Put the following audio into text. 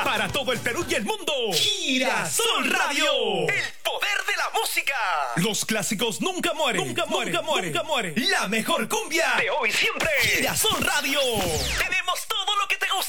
para todo el Perú y el mundo. Girasol Radio, el poder de la música. Los clásicos nunca mueren, nunca mueren, nunca mueren. La mejor cumbia de hoy y siempre. Girasol Radio.